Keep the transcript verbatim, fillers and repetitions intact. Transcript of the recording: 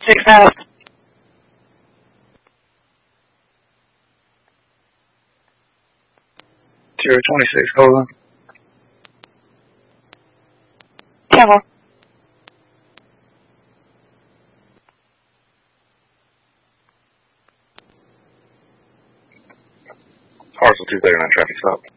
Six F. Zero twenty-six, hold on. Camel. Parcel two thirty-nine traffic stop.